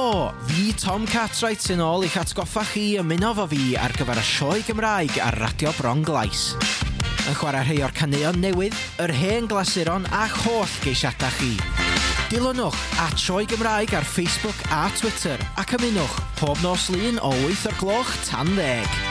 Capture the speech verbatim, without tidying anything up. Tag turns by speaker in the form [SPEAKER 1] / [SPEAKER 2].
[SPEAKER 1] Helo, fi Tom Cartwright sy'n ôl i'ch atgoffa chi ymuno fo fi ar gyfer y sioe Gymraeg ar Radio Bronglais. Yn chwarae rhai o'r caneuon newydd, yr hen glasuron a'ch holl geisiadau chi. Dilynwch at Sioe Gymraeg ar Facebook a Twitter ac ymunwch pob nos lun o wyth o'r gloch tan ddeg.